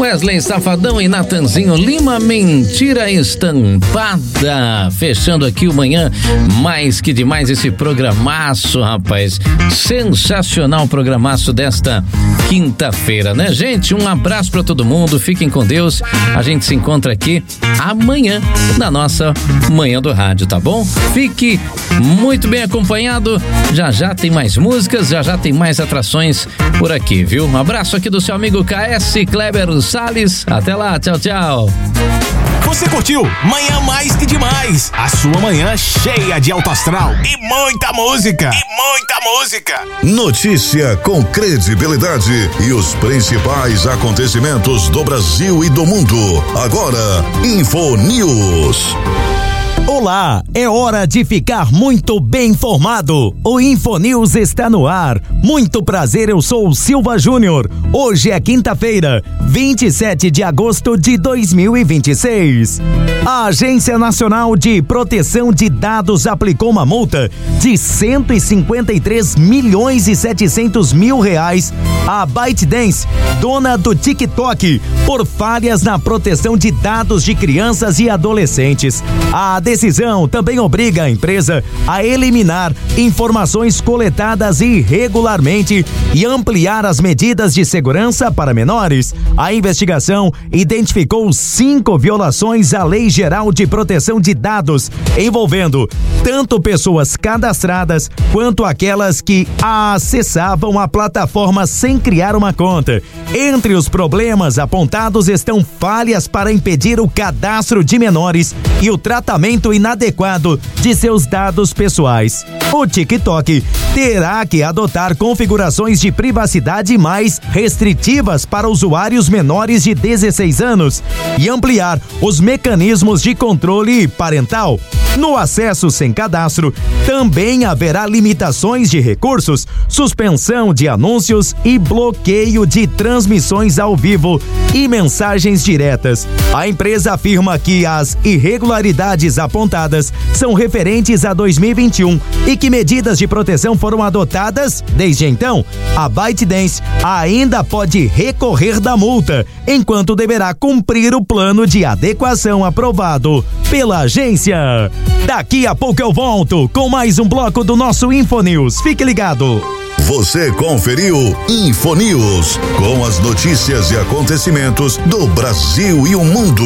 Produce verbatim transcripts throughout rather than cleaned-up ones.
Wesley Safadão e Natanzinho Lima, Mentira Estampada. Fechando aqui o Manhã Mais Que Demais, esse programaço, rapaz. Sensacional programaço desta quinta-feira, né, gente? Um abraço pra todo mundo, fiquem com Deus. A gente se encontra aqui amanhã na nossa Manhã do Rádio, tá bom? Fique muito bem acompanhado. Já já tem mais músicas, já já tem mais atrações por aqui, viu? Um abraço aqui do seu amigo K S Kleber Salles. Até lá, tchau, tchau. Você curtiu Manhã Mais Que Demais, a sua manhã cheia de alto astral e muita música. E muita música. Notícia com credibilidade e os principais acontecimentos do Brasil e do mundo. Agora, Info News. Olá, é hora de ficar muito bem informado. O Infonews está no ar. Muito prazer, eu sou o Silva Júnior. Hoje é quinta-feira, vinte e sete de agosto de dois mil e vinte e seis. A Agência Nacional de Proteção de Dados aplicou uma multa de cento e cinquenta e três milhões e setecentos mil reais à ByteDance, dona do TikTok, por falhas na proteção de dados de crianças e adolescentes. A decisão também obriga a empresa a eliminar informações coletadas irregularmente e ampliar as medidas de segurança para menores. A investigação identificou cinco violações à Lei Geral de Proteção de Dados, envolvendo tanto pessoas cadastradas quanto aquelas que acessavam a plataforma sem criar uma conta. Entre os problemas apontados estão falhas para impedir o cadastro de menores e o tratamento inadequado de seus dados pessoais. O TikTok terá que adotar configurações de privacidade mais restritivas para usuários menores de dezesseis anos e ampliar os mecanismos de controle parental. No acesso sem cadastro, também haverá limitações de recursos, suspensão de anúncios e bloqueio de transmissões ao vivo e mensagens diretas. A empresa afirma que as irregularidades apontadas são referentes a dois mil e vinte e um e que medidas de proteção foram adotadas desde então. A ByteDance ainda pode recorrer da multa, enquanto deverá cumprir o plano de adequação aprovado pela agência. Daqui a pouco eu volto com mais um bloco do nosso Infonews. Fique ligado. Você conferiu Infonews, com as notícias e acontecimentos do Brasil e o mundo.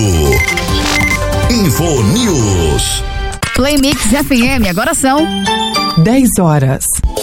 Infonews. Play Mix F M, agora são dez horas.